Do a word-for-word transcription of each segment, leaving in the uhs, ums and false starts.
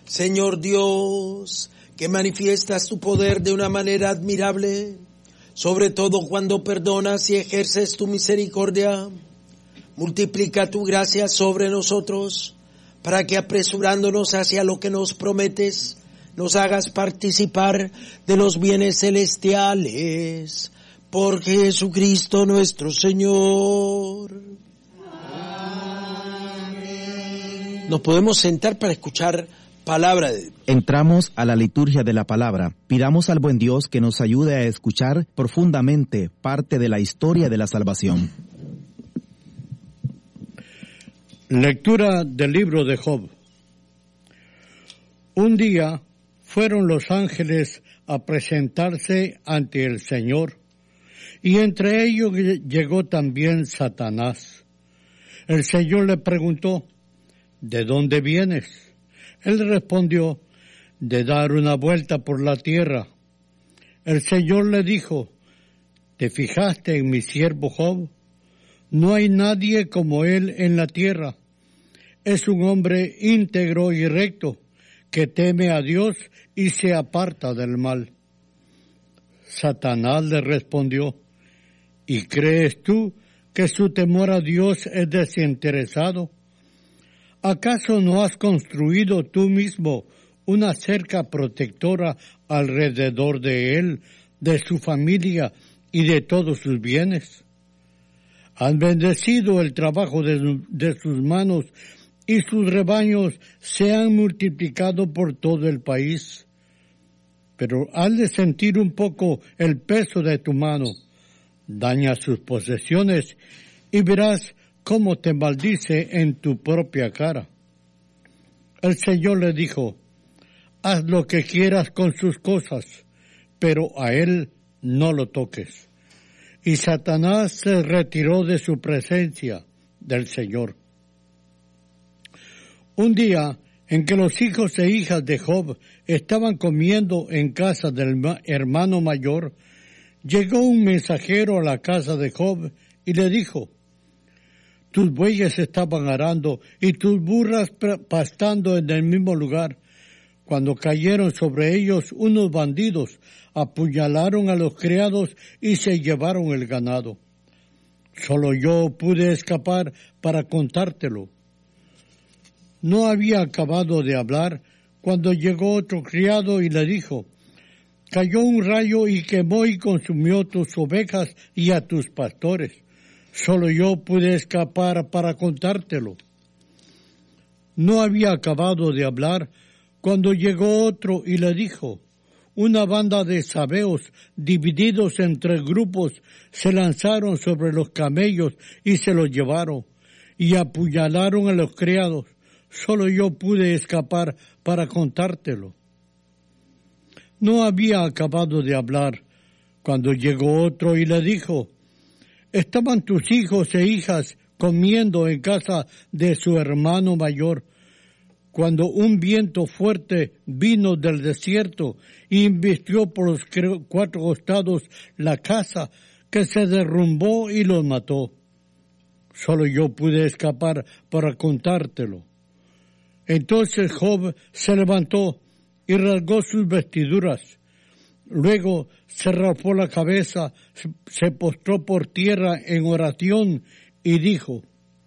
Señor Dios, que manifiestas tu poder de una manera admirable, sobre todo cuando perdonas y ejerces tu misericordia, multiplica tu gracia sobre nosotros, para que apresurándonos hacia lo que nos prometes, nos hagas participar de los bienes celestiales, por Jesucristo nuestro Señor. Amén. Nos podemos sentar para escuchar palabra de Dios. Entramos a la liturgia de la palabra. Pidamos al buen Dios que nos ayude a escuchar profundamente parte de la historia de la salvación. Lectura del libro de Job. Un día fueron los ángeles a presentarse ante el Señor, y entre ellos llegó también Satanás. El Señor le preguntó, ¿de dónde vienes? Él respondió, de dar una vuelta por la tierra. El Señor le dijo, ¿te fijaste en mi siervo Job? No hay nadie como él en la tierra. Es un hombre íntegro y recto, que teme a Dios y se aparta del mal. Satanás le respondió, ¿y crees tú que su temor a Dios es desinteresado? ¿Acaso no has construido tú mismo una cerca protectora alrededor de él, de su familia y de todos sus bienes? Han bendecido el trabajo de, de sus manos y sus rebaños se han multiplicado por todo el país. Pero has de sentir un poco el peso de tu mano, daña sus posesiones y verás cómo te maldice en tu propia cara. El Señor le dijo, haz lo que quieras con sus cosas, pero a él no lo toques. Y Satanás se retiró de su presencia del Señor. Un día en que los hijos e hijas de Job estaban comiendo en casa del hermano mayor, llegó un mensajero a la casa de Job y le dijo, tus bueyes estaban arando y tus burras pastando en el mismo lugar. Cuando cayeron sobre ellos unos bandidos, apuñalaron a los criados y se llevaron el ganado. Solo yo pude escapar para contártelo. No había acabado de hablar cuando llegó otro criado y le dijo, cayó un rayo y quemó y consumió tus ovejas y a tus pastores. Solo yo pude escapar para contártelo. No había acabado de hablar cuando llegó otro y le dijo, una banda de sabeos divididos en tres grupos se lanzaron sobre los camellos y se los llevaron y apuñalaron a los criados. Solo yo pude escapar para contártelo. No había acabado de hablar cuando llegó otro y le dijo, estaban tus hijos e hijas comiendo en casa de su hermano mayor, cuando un viento fuerte vino del desierto y invistió por los cuatro costados la casa, que se derrumbó y los mató. Solo yo pude escapar para contártelo. Entonces Job se levantó y rasgó sus vestiduras. Luego se raspó la cabeza, se postró por tierra en oración y dijo,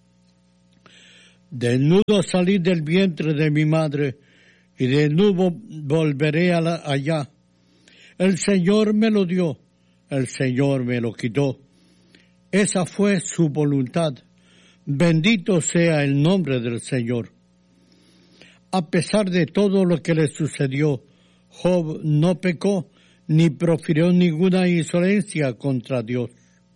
desnudo salí del vientre de mi madre, y desnudo volveré a la, allá. El Señor me lo dio, el Señor me lo quitó. Esa fue su voluntad. Bendito sea el nombre del Señor. A pesar de todo lo que le sucedió, Job no pecó, ni profirió ninguna insolencia contra Dios.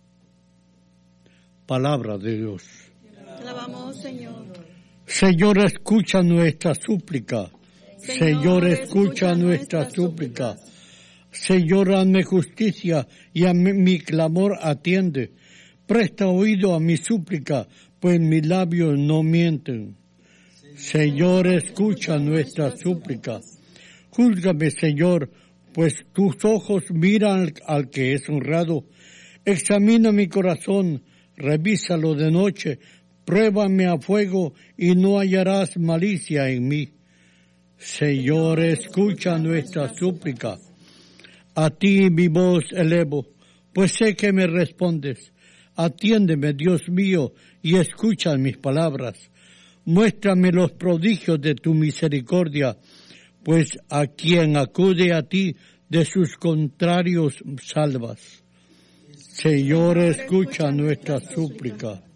Palabra de Dios. Te alabamos, Señor. Señor, escucha nuestra súplica. Señor, Señor escucha nuestra súplica. Señor, hazme justicia y a mi, mi clamor atiende. Presta oído a mi súplica, pues mis labios no mienten. Señor, escucha nuestra súplica. Júzgame, Señor, pues tus ojos miran al, al que es honrado. Examina mi corazón, revísalo de noche, pruébame a fuego y no hallarás malicia en mí. Señor, escucha nuestra súplica. A ti mi voz elevo, pues sé que me respondes. Atiéndeme, Dios mío, y escucha mis palabras. Muéstrame los prodigios de tu misericordia, pues a quien acude a ti de sus contrarios salvas. Señor, escucha nuestra súplica.